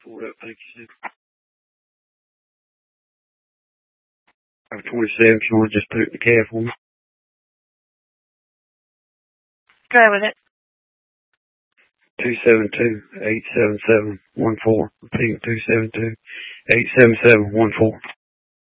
pulled up. Thank you, sir. I have 27. If you want to just put it in the cab for me. Go ahead with it. 272-877-14. Repeating 272-877-14.